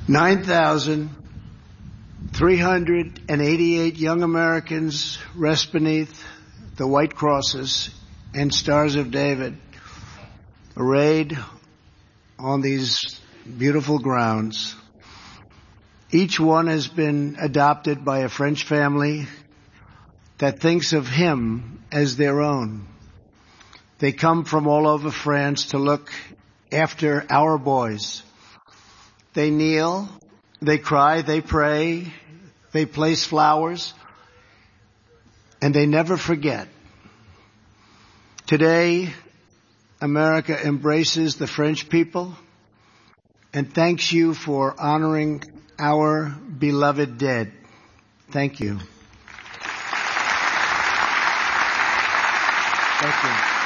9,388 young Americans rest beneath the white crosses and stars of David, arrayed on these beautiful grounds. Each one has been adopted by a French family that thinks of him as their own. They come from all over France to look after our boys. They kneel, they cry, they pray, they place flowers, and they never forget. Today, America embraces the French people and thanks you for honoring our beloved dead. Thank you. Thank you.